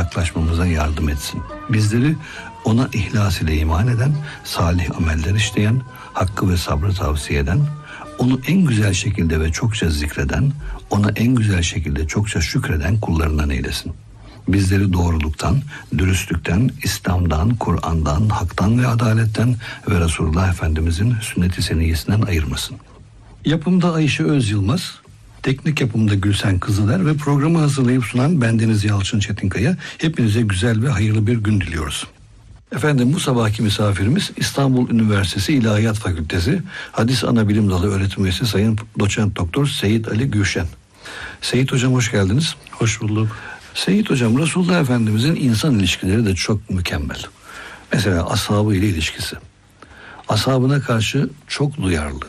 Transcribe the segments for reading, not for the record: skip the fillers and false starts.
yaklaşmamıza yardım etsin. Bizleri ona ihlas ile iman eden, salih ameller işleyen, hakkı ve sabrı tavsiye eden, onu en güzel şekilde ve çokça zikreden, ona en güzel şekilde çokça şükreden kullarından eylesin. Bizleri doğruluktan, dürüstlükten, İslam'dan, Kur'an'dan, haktan ve adaletten ve Resulullah Efendimizin sünnet-i seniyyesinden ayırmasın. Yapımda Ayşe Öz Yılmaz, teknik yapımda Gülsen Kızıler ve programı hazırlayıp sunan bendeniz Yalçın Çetinkaya. Hepinize güzel ve hayırlı bir gün diliyoruz. Efendim, bu sabahki misafirimiz İstanbul Üniversitesi İlahiyat Fakültesi Hadis Anabilim Dalı Öğretim Üyesi Sayın Doçent Doktor Seyit Ali Gülşen. Seyit Hocam, hoş geldiniz. Hoş bulduk. Seyit Hocam, Resulullah Efendimizin insan ilişkileri de çok mükemmel. Mesela ashabı ile ilişkisi. Ashabına karşı çok duyarlı.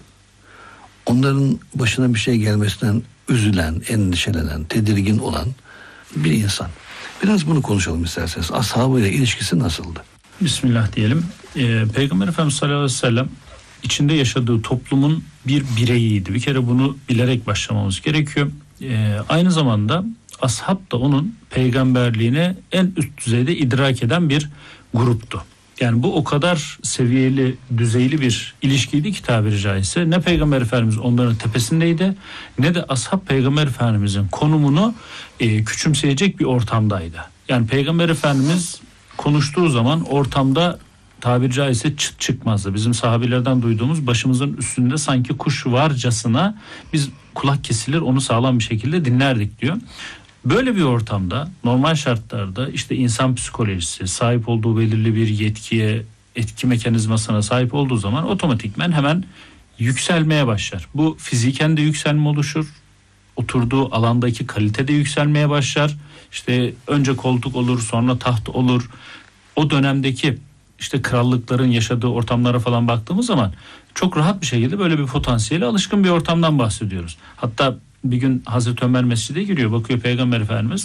Onların başına bir şey gelmesinden üzülen, endişelenen, tedirgin olan bir insan. Biraz bunu konuşalım isterseniz. Ashabıyla ilişkisi nasıldı? Bismillah diyelim. Peygamber Efendimiz sallallahu aleyhi ve sellem içinde yaşadığı toplumun bir bireyiydi. Bir kere bunu bilerek başlamamız gerekiyor. Aynı zamanda ashab da onun peygamberliğine en üst düzeyde idrak eden bir gruptu. Yani bu o kadar seviyeli, düzeyli bir ilişkiydi ki tabiri caizse. Ne Peygamber Efendimiz onların tepesindeydi, ne de ashab Peygamber Efendimizin konumunu küçümseyecek bir ortamdaydı. Yani Peygamber Efendimiz konuştuğu zaman ortamda tabiri caizse çıt çıkmazdı. Bizim sahabelerden duyduğumuz, başımızın üstünde sanki kuş varcasına biz kulak kesilir onu sağlam bir şekilde dinlerdik diyor. Böyle bir ortamda normal şartlarda işte insan psikolojisi sahip olduğu belirli bir yetkiye, etki mekanizmasına sahip olduğu zaman otomatikmen hemen yükselmeye başlar. Bu fiziken de yükselme oluşur. Oturduğu alandaki kalite de yükselmeye başlar. İşte önce koltuk olur, sonra taht olur. O dönemdeki işte krallıkların yaşadığı ortamlara falan baktığımız zaman çok rahat bir şekilde böyle bir potansiyele alışkın bir ortamdan bahsediyoruz. Hatta bir gün Hazreti Ömer mescide giriyor, bakıyor Peygamber Efendimiz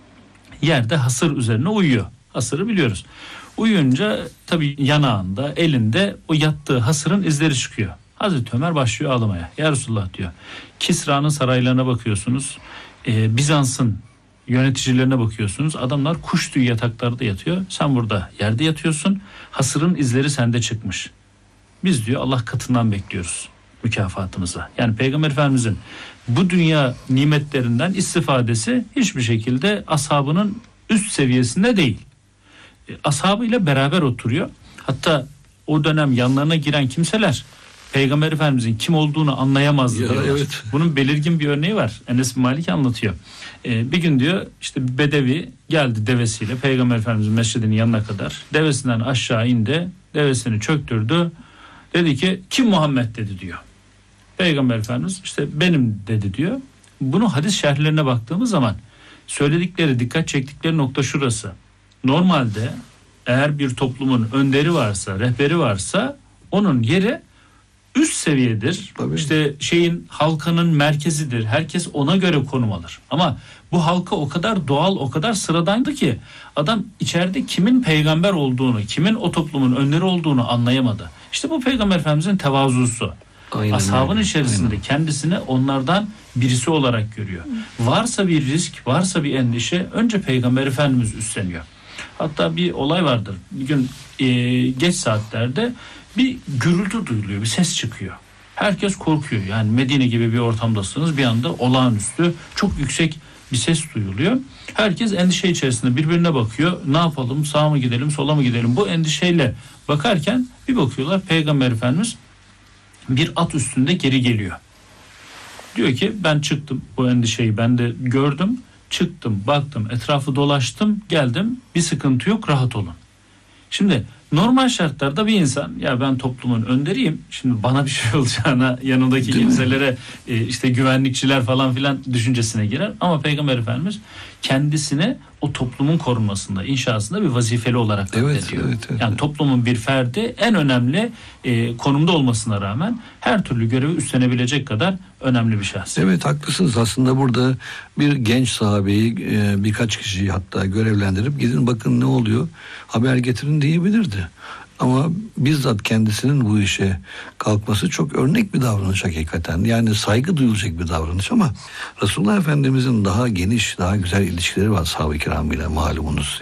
yerde hasır üzerine uyuyor. Hasırı biliyoruz. Uyuyunca tabii yanağında, elinde o yattığı hasırın izleri çıkıyor. Hazreti Ömer başlıyor ağlamaya. Ya Resulullah diyor, Kisra'nın saraylarına bakıyorsunuz, Bizans'ın yöneticilerine bakıyorsunuz, adamlar kuş tüyü yataklarda yatıyor, sen burada yerde yatıyorsun, hasırın izleri sende çıkmış. Biz diyor Allah katından bekliyoruz mükafatımıza. Yani Peygamber Efendimizin bu dünya nimetlerinden istifadesi hiçbir şekilde ashabının üst seviyesinde değil. Ashabıyla beraber oturuyor. Hatta o dönem yanlarına giren kimseler Peygamber Efendimizin kim olduğunu anlayamazdı diyorlar. Evet. Bunun belirgin bir örneği var. Enes bin Malik anlatıyor. Bir gün diyor işte bir bedevi geldi devesiyle Peygamber Efendimizin mescidinin yanına kadar. Devesinden aşağı indi. Devesini çöktürdü. Dedi ki kim Muhammed dedi diyor. Peygamber Efendimiz işte benim dedi diyor. Bunu hadis şerhlerine baktığımız zaman söyledikleri, dikkat çektikleri nokta şurası. Normalde eğer bir toplumun önderi varsa, rehberi varsa onun yeri üst seviyedir. Tabii. İşte halkanın merkezidir. Herkes ona göre konum alır. Ama bu halka o kadar doğal, o kadar sıradandı ki adam içeride kimin peygamber olduğunu, kimin o toplumun önderi olduğunu anlayamadı. İşte bu Peygamber Efendimizin tevazusu. Aynen, ashabın içerisinde aynen, kendisini onlardan birisi olarak görüyor. Varsa bir risk, varsa bir endişe önce Peygamber Efendimiz üstleniyor. Hatta bir olay vardır. Bir gün geç saatlerde bir gürültü duyuluyor, bir ses çıkıyor. Herkes korkuyor. Yani Medine gibi bir ortamdasınız. Bir anda olağanüstü çok yüksek bir ses duyuluyor. Herkes endişe içerisinde birbirine bakıyor. Ne yapalım? Sağa mı gidelim, sola mı gidelim? Bu endişeyle bakarken bir bakıyorlar Peygamber Efendimiz bir at üstünde geri geliyor. Diyor ki ben çıktım, bu endişeyi ben de gördüm. Çıktım, baktım, etrafı dolaştım, geldim. Bir sıkıntı yok, rahat olun. Şimdi normal şartlarda bir insan ya ben toplumun önderiyim, şimdi bana bir şey olacağına yanındaki kimselere işte güvenlikçiler falan filan düşüncesine girer. Ama Peygamber Efendimiz kendisini o toplumun korunmasında, inşasında bir vazifeli olarak addediyor. Evet. Yani toplumun bir ferdi en önemli konumda olmasına rağmen her türlü görevi üstlenebilecek kadar önemli bir şahs. Evet, haklısınız. Aslında burada bir genç sahabeyi birkaç kişiyi hatta görevlendirip gidin bakın ne oluyor, haber getirin diyebilirdi. Ama bizzat kendisinin bu işe kalkması çok örnek bir davranış hakikaten. Yani saygı duyulacak bir davranış ama Resulullah Efendimizin daha geniş, daha güzel ilişkileri var sahabe-i kiramıyla malumunuz.